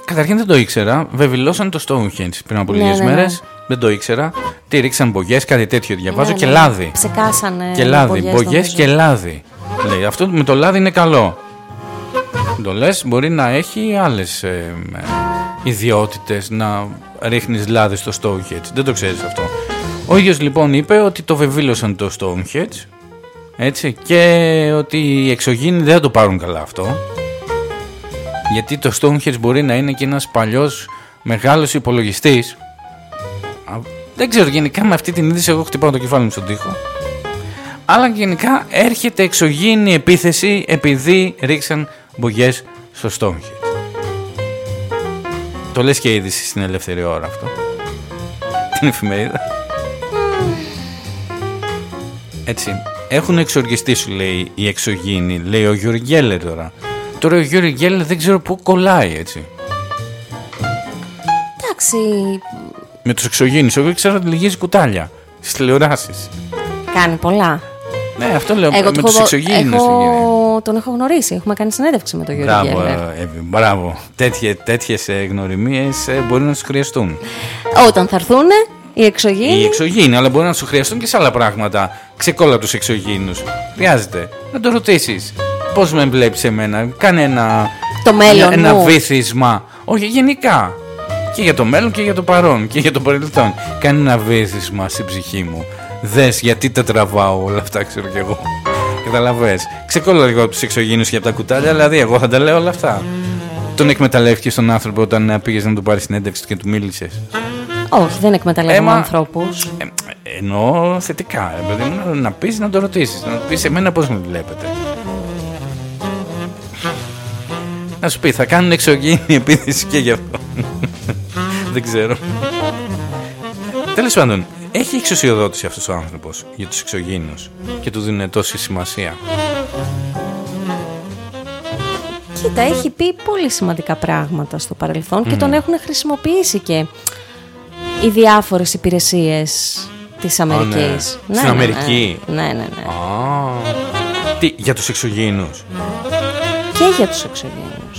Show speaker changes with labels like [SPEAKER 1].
[SPEAKER 1] Καταρχήν δεν το ήξερα. Βεβηλώσαν το Stonehenge πριν από λίγες μέρες. Δεν το ήξερα. Τι ρίξαν μπογιές, κάτι τέτοιο διαβάζω. Και λάδι.
[SPEAKER 2] Ψεκάσανε.
[SPEAKER 1] Και λάδι. Μπογιές και λάδι. Λέει, αυτό με το λάδι είναι καλό. Το λες, μπορεί να έχει άλλες ιδιότητες να ρίχνεις λάδι στο Stonehenge. Δεν το ξέρεις αυτό. Ο ίδιος λοιπόν είπε ότι το βεβήλωσαν το Stonehenge, έτσι, και ότι οι εξωγήινοι δεν θα το πάρουν καλά αυτό. Γιατί το Stonehenge μπορεί να είναι και ένας παλιός μεγάλος υπολογιστής. Δεν ξέρω, γενικά με αυτή την είδηση εγώ χτυπάω το κεφάλι μου στον τοίχο. Αλλά γενικά έρχεται εξωγήινη επίθεση επειδή ρίξαν μπογιές στο Stonehenge. Το λες και είδηση στην ελεύθερη ώρα αυτό. Την εφημερίδα. Έτσι. Έχουν εξοργιστεί, σου λέει, οι εξωγήινοι. Λέει ο Γιούρι Γκέλλερ τώρα. Τώρα ο Γιούρι Γκέλλερ δεν ξέρω πού κολλάει, έτσι.
[SPEAKER 2] Εντάξει.
[SPEAKER 1] Με τους εξωγήινους. Εγώ ξέρω ότι λυγίζει κουτάλια στις τηλεοράσεις.
[SPEAKER 2] Κάνει πολλά.
[SPEAKER 1] Ναι, αυτό λέω. Με τους εξωγήινους.
[SPEAKER 2] Τον έχω γνωρίσει. Έχουμε κάνει συνέντευξη με τον Γιούρι Γκέλλερ.
[SPEAKER 1] Μπράβο. Τέτοιες γνωριμίες μπορεί να τους χρειαστούν.
[SPEAKER 2] Όταν θα έρθουν οι εξωγήινοι.
[SPEAKER 1] Οι εξωγήινοι, αλλά μπορεί να σου χρειαστούν και σε άλλα πράγματα. Ξεκόλα τους εξωγήινους. Χρειάζεται να το ρωτήσεις. Πώς με βλέπεις εμένα, κάνε ένα βύθισμα. Όχι, γενικά. Και για το μέλλον και για το παρόν και για το παρελθόν. Κάνε ένα βύθισμα στην ψυχή μου. Δες γιατί τα τραβάω όλα αυτά, ξέρω κι εγώ. Καταλαβες. Ξεκόλα λίγο από τους εξωγήινους και από τα κουτάλια, δηλαδή εγώ θα τα λέω όλα αυτά. Τον εκμεταλλεύτηκες τον άνθρωπο όταν πήγες να του πάρεις συνέντευξη και του μίλησες?
[SPEAKER 2] Όχι, δεν εκμεταλλεύομαι ανθρώπους.
[SPEAKER 1] Εννοώ θετικά. Να πεις, να το ρωτήσεις. Να πεις εμένα πώς με βλέπετε. Να σου πει, θα κάνουν εξωγήινη επίθεση και γι' αυτό. Δεν ξέρω. Τέλος πάντων, έχει εξουσιοδότηση αυτός ο άνθρωπος για τους εξωγήινους και του δίνουν τόση σημασία.
[SPEAKER 2] Κοίτα, έχει πει πολύ σημαντικά πράγματα στο παρελθόν και τον έχουν χρησιμοποιήσει και οι διάφορες υπηρεσίες της Αμερικής.
[SPEAKER 1] Ναι. Στην Αμερική.
[SPEAKER 2] Ναι.
[SPEAKER 1] Τι, για τους εξωγήινους?
[SPEAKER 2] Και για τους εξωγήινους.